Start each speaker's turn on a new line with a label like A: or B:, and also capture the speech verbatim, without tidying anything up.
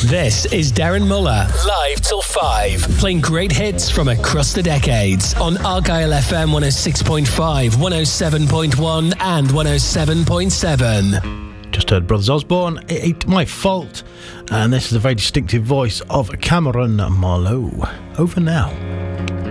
A: This is Darren Muller, live till five, playing great hits from across the decades on Argyle F M one oh six point five, one oh seven point one and one oh seven point seven.
B: Just heard Brothers Osborne, It Ain't My Fault, and this is a very distinctive voice of Cameron Marlowe. Over now.